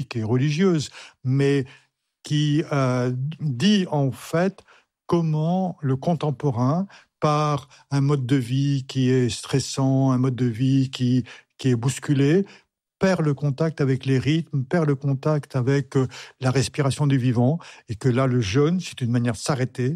et religieuse, mais qui dit en fait comment le contemporain, par un mode de vie qui est stressant, un mode de vie qui est bousculé, perd le contact avec les rythmes, perd le contact avec la respiration du vivant, et que là, le jeûne, c'est une manière de s'arrêter,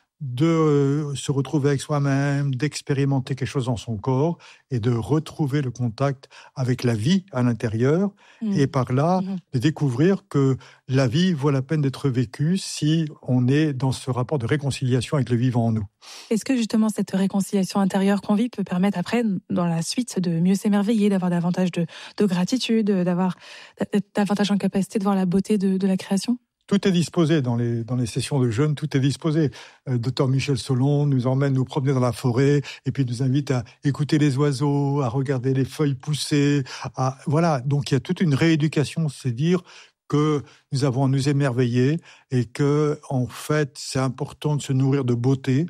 de se retrouver avec soi-même, d'expérimenter quelque chose dans son corps et de retrouver le contact avec la vie à l'intérieur, et par là, de découvrir que la vie vaut la peine d'être vécue si on est dans ce rapport de réconciliation avec le vivant en nous. Est-ce que justement cette réconciliation intérieure qu'on vit peut permettre après, dans la suite, de mieux s'émerveiller, d'avoir davantage de gratitude, d'avoir davantage en capacité de voir la beauté de la création ? Tout est disposé dans les sessions de jeûne, tout est disposé. Dr Michel Solon nous emmène nous promener dans la forêt et puis nous invite à écouter les oiseaux, à regarder les feuilles pousser. Voilà, donc il y a toute une rééducation, c'est dire que nous avons à nous émerveiller et que, en fait, c'est important de se nourrir de beauté,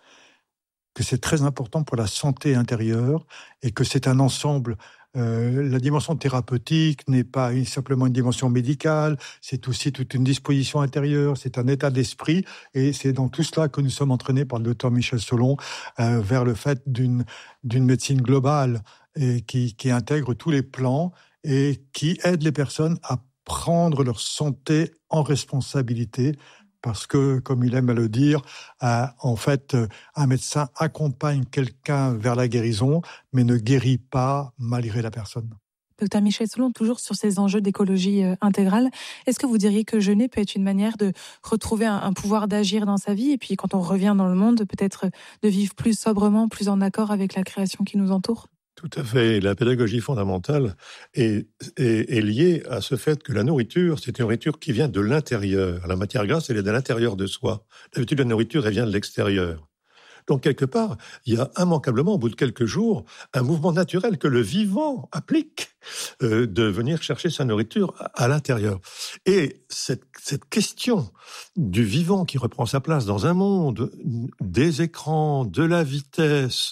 que c'est très important pour la santé intérieure et que c'est un ensemble. La dimension thérapeutique n'est pas simplement une dimension médicale, c'est aussi toute une disposition intérieure, c'est un état d'esprit, et c'est dans tout cela que nous sommes entraînés par le docteur Michel Solon vers le fait d'une médecine globale et qui intègre tous les plans et qui aide les personnes à prendre leur santé en responsabilité. Parce que, comme il aime à le dire, en fait, un médecin accompagne quelqu'un vers la guérison, mais ne guérit pas malgré la personne. Docteur Michel Solon, toujours sur ces enjeux d'écologie intégrale, est-ce que vous diriez que jeûner peut être une manière de retrouver un pouvoir d'agir dans sa vie, et puis quand on revient dans le monde, peut-être de vivre plus sobrement, plus en accord avec la création qui nous entoure ? Tout à fait. La pédagogie fondamentale est liée à ce fait que la nourriture, c'est une nourriture qui vient de l'intérieur. La matière grasse, elle est de l'intérieur de soi. D'habitude, la nourriture, elle vient de l'extérieur. Donc, quelque part, il y a immanquablement, au bout de quelques jours, un mouvement naturel que le vivant applique de venir chercher sa nourriture à l'intérieur. Et cette question du vivant qui reprend sa place dans un monde, des écrans, de la vitesse,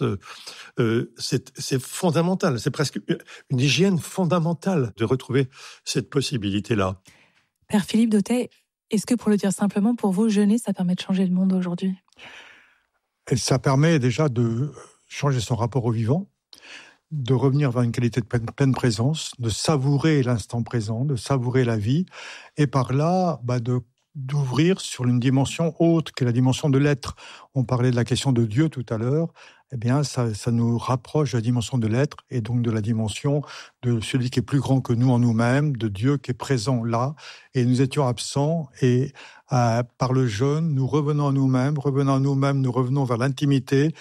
c'est fondamental. C'est presque une hygiène fondamentale de retrouver cette possibilité-là. Père Philippe Dautet, est-ce que, pour le dire simplement, pour vous, jeûner, ça permet de changer le monde aujourd'hui ? Et ça permet déjà de changer son rapport au vivant, de revenir vers une qualité de pleine présence, de savourer l'instant présent, de savourer la vie, et par là, d'ouvrir sur une dimension haute que la dimension de l'être. On parlait de la question de Dieu tout à l'heure. Eh bien, ça nous rapproche de la dimension de l'être et donc de la dimension de celui qui est plus grand que nous en nous-mêmes, de Dieu qui est présent là. Et nous étions absents, et par le jeûne, nous revenons à nous-mêmes, nous revenons vers l'intimité,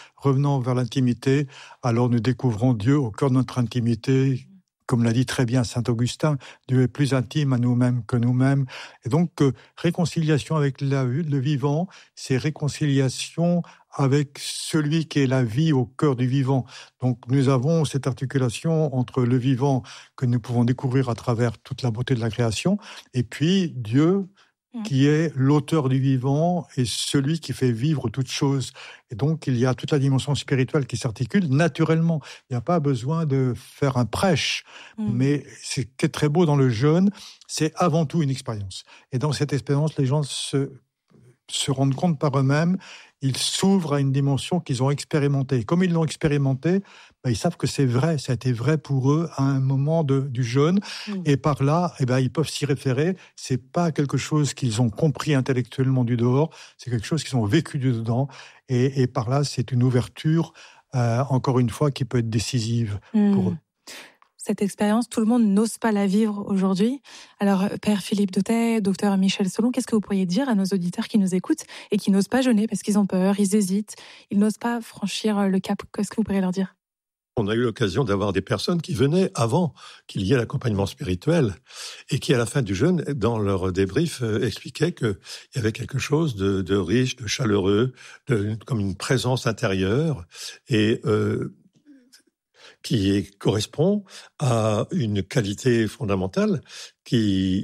alors nous découvrons Dieu au cœur de notre intimité. Comme l'a dit très bien saint Augustin, Dieu est plus intime à nous-mêmes que nous-mêmes. Et donc, réconciliation avec le vivant, c'est réconciliation avec celui qui est la vie au cœur du vivant. Donc, nous avons cette articulation entre le vivant que nous pouvons découvrir à travers toute la beauté de la création, et puis Dieu, qui est l'auteur du vivant et celui qui fait vivre toute chose. Et donc, il y a toute la dimension spirituelle qui s'articule naturellement. Il n'y a pas besoin de faire un prêche. Mais ce qui est très beau dans le jeûne, c'est avant tout une expérience. Et dans cette expérience, les gens se rendent compte par eux-mêmes, ils s'ouvrent à une dimension qu'ils ont expérimentée. Comme ils l'ont expérimentée, ils savent que c'est vrai, ça a été vrai pour eux à un moment du jeûne, et par là, ils peuvent s'y référer. C'est pas quelque chose qu'ils ont compris intellectuellement du dehors, c'est quelque chose qu'ils ont vécu du dedans, et par là, c'est une ouverture, encore une fois, qui peut être décisive pour eux. Cette expérience, tout le monde n'ose pas la vivre aujourd'hui. Alors, Père Philippe Dautet, Docteur Michel Solon, qu'est-ce que vous pourriez dire à nos auditeurs qui nous écoutent et qui n'osent pas jeûner parce qu'ils ont peur, ils hésitent, ils n'osent pas franchir le cap? Qu'est-ce que vous pourriez leur dire? On a eu l'occasion d'avoir des personnes qui venaient avant qu'il y ait l'accompagnement spirituel et qui, à la fin du jeûne, dans leur débrief, expliquaient qu'il y avait quelque chose de riche, de chaleureux, comme une présence intérieure, et qui correspond à une qualité fondamentale qui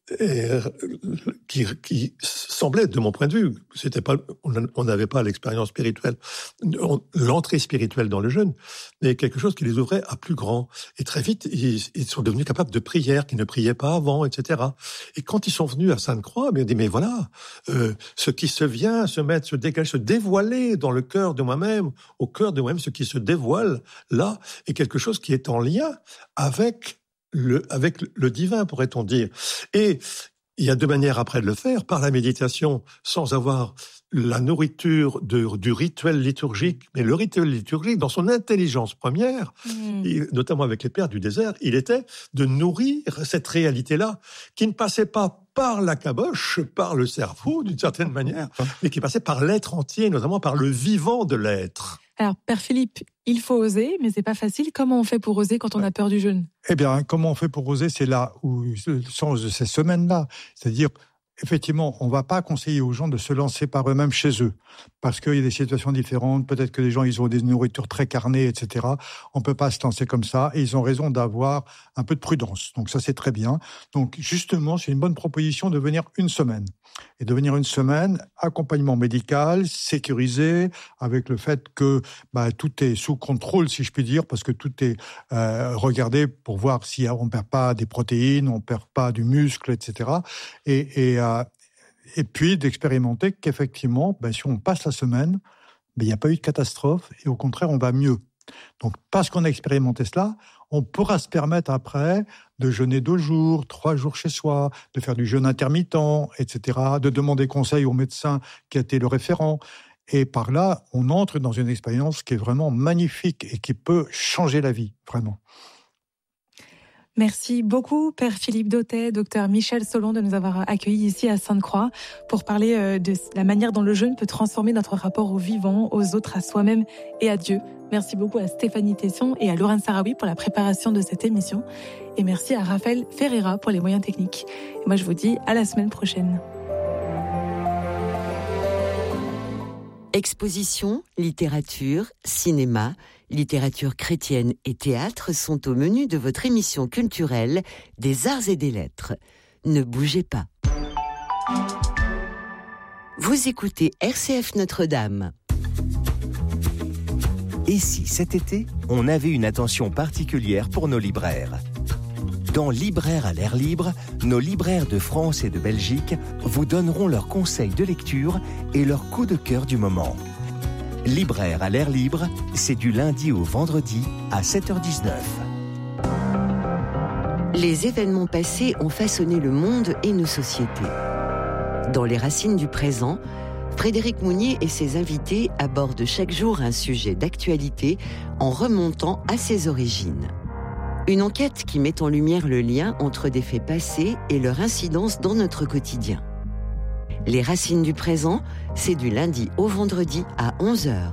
qui semblait, de mon point de vue, on n'avait pas l'expérience spirituelle, l'entrée spirituelle dans le jeûne, mais quelque chose qui les ouvrait à plus grand. Et très vite, ils sont devenus capables de prière, qu'ils ne priaient pas avant, etc. Et quand ils sont venus à Sainte-Croix, ils ont dit, mais voilà, ce qui se vient, se mettre, se dégager, se dévoiler dans le cœur de moi-même, au cœur de moi-même, ce qui se dévoile là, est quelque chose qui est en lien avec le divin, pourrait-on dire. Et il y a deux manières après de le faire, par la méditation, sans avoir la nourriture du rituel liturgique. Mais le rituel liturgique, dans son intelligence première, notamment avec les pères du désert, il était de nourrir cette réalité-là, qui ne passait pas par la caboche, par le cerveau, d'une certaine manière, mais qui passait par l'être entier, notamment par le vivant de l'être. Alors, Père Philippe, il faut oser, mais c'est pas facile. Comment on fait pour oser quand on a peur du jeûne ? Eh bien, comment on fait pour oser ? C'est là où le sens de ces semaines-là. C'est-à-dire, effectivement, on ne va pas conseiller aux gens de se lancer par eux-mêmes chez eux, parce qu'il y a des situations différentes. Peut-être que les gens, ils ont des nourritures très carnées, etc. On ne peut pas se lancer comme ça, et ils ont raison d'avoir un peu de prudence. Donc ça, c'est très bien. Donc justement, c'est une bonne proposition de venir une semaine. Et de venir une semaine, accompagnement médical, sécurisé, avec le fait que tout est sous contrôle, si je puis dire, parce que tout est regardé pour voir si on ne perd pas des protéines, on ne perd pas du muscle, etc. Et puis d'expérimenter qu'effectivement, si on passe la semaine, il n'y a pas eu de catastrophe, et au contraire, on va mieux. Donc, parce qu'on a expérimenté cela, on pourra se permettre après de jeûner 2 jours, 3 jours chez soi, de faire du jeûne intermittent, etc., de demander conseil au médecin qui a été le référent. Et par là, on entre dans une expérience qui est vraiment magnifique et qui peut changer la vie, vraiment. Merci beaucoup, Père Philippe Dautet, Docteur Michel Solon, de nous avoir accueillis ici à Sainte-Croix pour parler de la manière dont le jeûne peut transformer notre rapport au vivant, aux autres, à soi-même et à Dieu. Merci beaucoup à Stéphanie Tesson et à Laurent Sarawi pour la préparation de cette émission. Et merci à Raphaël Ferreira pour les moyens techniques. Et moi, je vous dis à la semaine prochaine. Exposition, littérature, cinéma, littérature chrétienne et théâtre sont au menu de votre émission culturelle des Arts et des Lettres. Ne bougez pas. Vous écoutez RCF Notre-Dame. Et si cet été, on avait une attention particulière pour nos libraires ? Dans Libraires à l'air libre, nos libraires de France et de Belgique vous donneront leurs conseils de lecture et leurs coups de cœur du moment. Libraires à l'air libre, c'est du lundi au vendredi à 7h19. Les événements passés ont façonné le monde et nos sociétés. Dans Les Racines du présent, Frédéric Mounier et ses invités abordent chaque jour un sujet d'actualité en remontant à ses origines. Une enquête qui met en lumière le lien entre des faits passés et leur incidence dans notre quotidien. Les Racines du présent, c'est du lundi au vendredi à 11h.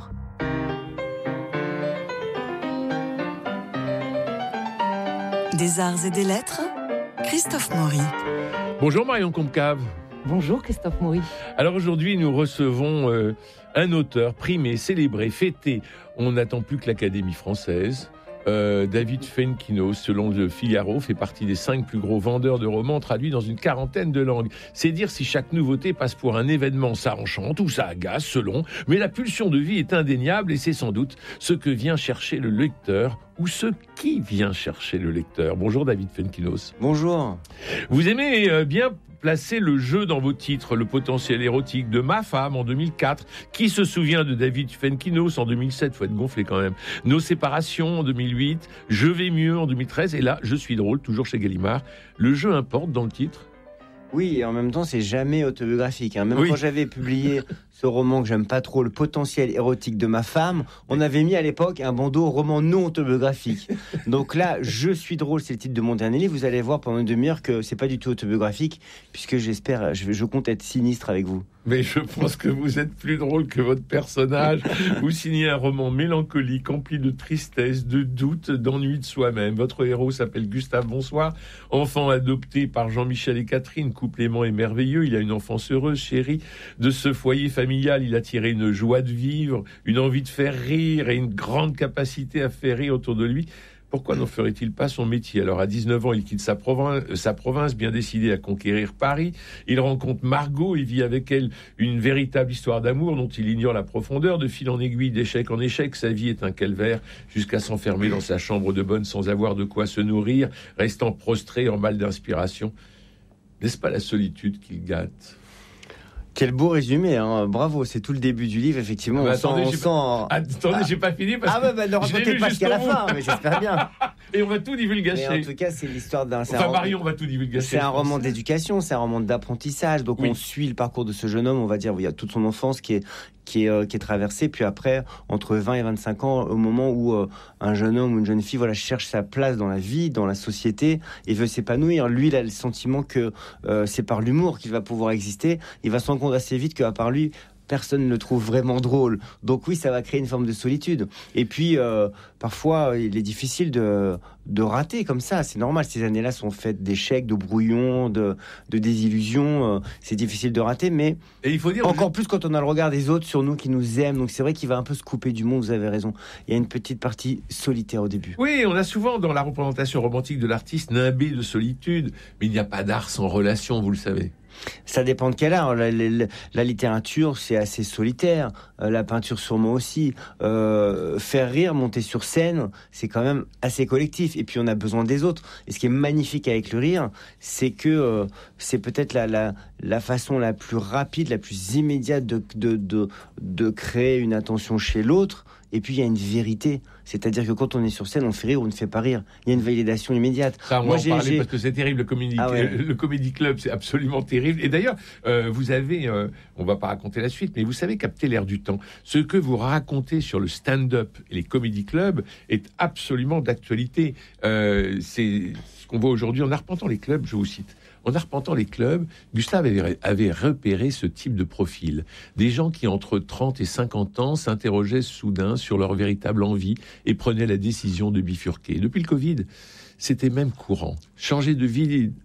Des Arts et des Lettres, Christophe Maury. Bonjour Marion Comcave. Bonjour Christophe Maury. Alors aujourd'hui, nous recevons un auteur primé, célébré, fêté. On n'attend plus que l'Académie française. David Fenkinos, selon le Figaro, fait partie des 5 plus gros vendeurs de romans traduits dans une 40aine de langues. C'est dire si chaque nouveauté passe pour un événement, ça enchante ou ça agace, selon. Mais la pulsion de vie est indéniable et c'est sans doute ce que vient chercher le lecteur ou ce qui vient chercher le lecteur. Bonjour David Fenkinos. Bonjour. Vous aimez bien placer le jeu dans vos titres, le potentiel érotique de Ma femme en 2004. Qui se souvient de David Fenkinos en 2007 ? Faut être gonflé quand même. Nos séparations en 2008. Je vais mieux en 2013. Et là, Je suis drôle, toujours chez Gallimard. Le jeu importe dans le titre ? Oui, et en même temps, c'est jamais autobiographique. Même quand j'avais publié ce roman que j'aime pas trop, Le potentiel érotique de ma femme, on avait mis à l'époque un bandeau roman non autobiographique. Donc là, Je suis drôle, c'est le titre de mon dernier livre. Vous allez voir pendant une demi-heure que c'est pas du tout autobiographique, puisque je compte être sinistre avec vous. Mais je pense que vous êtes plus drôle que votre personnage. Vous signez un roman mélancolique, empli de tristesse, de doute, d'ennui de soi-même. Votre héros s'appelle Gustave Bonsoir, enfant adopté par Jean-Michel et Catherine, couple aimant et merveilleux. Il a une enfance heureuse, chérie. De ce foyer familial, il a tiré une joie de vivre, une envie de faire rire et une grande capacité à faire rire autour de lui. Pourquoi n'en ferait-il pas son métier? Alors à 19 ans, il quitte sa province, bien décidé à conquérir Paris. Il rencontre Margot et vit avec elle une véritable histoire d'amour dont il ignore la profondeur. De fil en aiguille, d'échec en échec, sa vie est un calvaire jusqu'à s'enfermer dans sa chambre de bonne sans avoir de quoi se nourrir, restant prostré en mal d'inspiration. N'est-ce pas la solitude qu'il gâte? Quel beau résumé, hein. Bravo, c'est tout le début du livre, effectivement. Attendez, j'ai pas fini parce que ne racontez pas jusqu'à la fin, mais j'espère bien. Et on va tout divulgacher. Mais en tout cas, c'est l'histoire d'un... Marion va tout divulgacher. C'est un roman d'éducation, c'est un roman d'apprentissage, donc on suit le parcours de ce jeune homme, on va dire, il y a toute son enfance qui est traversée, puis après, entre 20 et 25 ans, au moment où un jeune homme ou une jeune fille cherche sa place dans la vie, dans la société, et veut s'épanouir. Lui, il a le sentiment que c'est par l'humour qu'il va pouvoir exister. Il va se rendre compte assez vite qu'à part lui, personne ne le trouve vraiment drôle. Donc oui, ça va créer une forme de solitude. Et puis, parfois, il est difficile de rater comme ça. C'est normal, ces années-là sont faites d'échecs, de brouillons, de désillusions. C'est difficile de rater, mais et il faut dire encore plus quand on a le regard des autres sur nous qui nous aiment. Donc c'est vrai qu'il va un peu se couper du monde, vous avez raison. Il y a une petite partie solitaire au début. Oui, on a souvent dans la représentation romantique de l'artiste nimbé de solitude, mais il n'y a pas d'art sans relation, vous le savez. Ça dépend de quel art. La littérature, c'est assez solitaire. La peinture, sûrement aussi. Faire rire, monter sur scène, c'est quand même assez collectif. Et puis, on a besoin des autres. Et ce qui est magnifique avec le rire, c'est que c'est peut-être la façon la plus rapide, la plus immédiate de créer une attention chez l'autre. Et puis, il y a une vérité. C'est-à-dire que quand on est sur scène, on fait rire ou on ne fait pas rire. Il y a une validation immédiate. Ça, on va en parler parce que c'est terrible. Le Comedy Club, c'est absolument terrible. Et d'ailleurs, vous avez, on ne va pas raconter la suite, mais vous savez capter l'air du temps. Ce que vous racontez sur le stand-up et les Comedy Clubs est absolument d'actualité. C'est ce qu'on voit aujourd'hui en arpentant les clubs, je vous cite. En arpentant les clubs, Gustave avait repéré ce type de profil. Des gens qui, entre 30 et 50 ans, s'interrogeaient soudain sur leur véritable envie et prenaient la décision de bifurquer. Depuis le Covid, c'était même courant. Changer de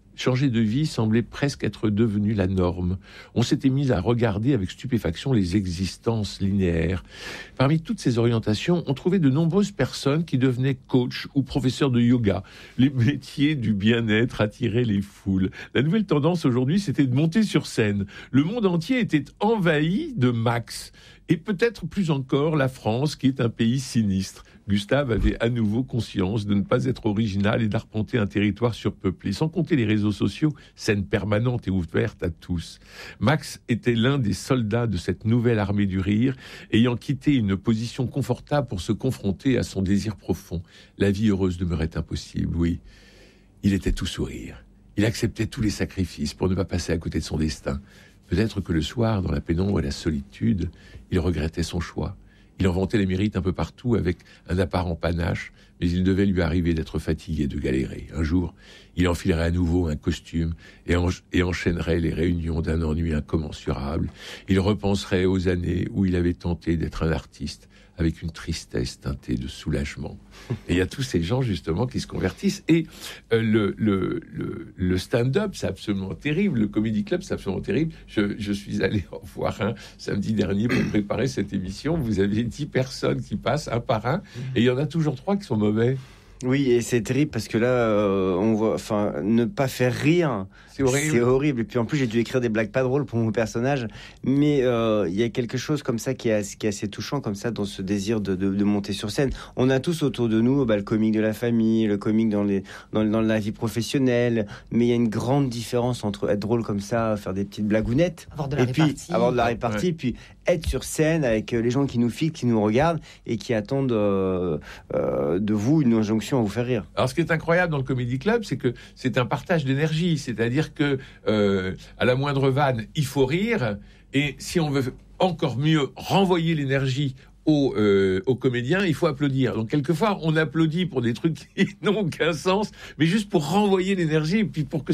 vie semblait presque être devenu la norme. On s'était mis à regarder avec stupéfaction les existences linéaires. Parmi toutes ces orientations, on trouvait de nombreuses personnes qui devenaient coach ou professeurs de yoga. Les métiers du bien-être attiraient les foules. La nouvelle tendance aujourd'hui, c'était de monter sur scène. Le monde entier était envahi de Max. Et peut-être plus encore la France, qui est un pays sinistre. Gustave avait à nouveau conscience de ne pas être original et d'arpenter un territoire surpeuplé. Sans compter les réseaux sociaux, scène permanente et ouverte à tous. Max était l'un des soldats de cette nouvelle armée du rire, ayant quitté une position confortable pour se confronter à son désir profond. La vie heureuse demeurait impossible, oui. Il était tout sourire. Il acceptait tous les sacrifices pour ne pas passer à côté de son destin. Peut-être que le soir, dans la pénombre et la solitude, il regrettait son choix. Il en vantait les mérites un peu partout avec un apparent panache, mais il devait lui arriver d'être fatigué, de galérer. Un jour, il enfilerait à nouveau un costume et enchaînerait les réunions d'un ennui incommensurable. Il repenserait aux années où il avait tenté d'être un artiste, avec une tristesse teintée de soulagement. Et il y a tous ces gens, justement, qui se convertissent. Et le stand-up, c'est absolument terrible. Le Comedy Club, c'est absolument terrible. Je suis allé en voir un samedi dernier pour préparer cette émission. Vous avez 10 personnes qui passent un par un, et il y en a toujours 3 qui sont mauvais. Oui, et c'est terrible parce que là, on voit, ne pas faire rire, c'est horrible. Et puis en plus, j'ai dû écrire des blagues pas drôles pour mon personnage, mais il y a quelque chose comme ça qui est assez touchant, comme ça, dans ce désir de monter sur scène. On a tous autour de nous, le comique de la famille, le comique dans la vie professionnelle, mais il y a une grande différence entre être drôle comme ça, faire des petites blagounettes, avoir de la répartie, puis être sur scène avec les gens qui nous filment, qui nous regardent et qui attendent de vous une injonction à vous faire rire. Alors, ce qui est incroyable dans le Comedy Club, c'est que c'est un partage d'énergie. C'est-à-dire que à la moindre vanne, il faut rire. Et si on veut encore mieux renvoyer l'énergie aux comédiens, il faut applaudir. Donc, quelquefois, on applaudit pour des trucs qui n'ont aucun sens, mais juste pour renvoyer l'énergie et puis pour que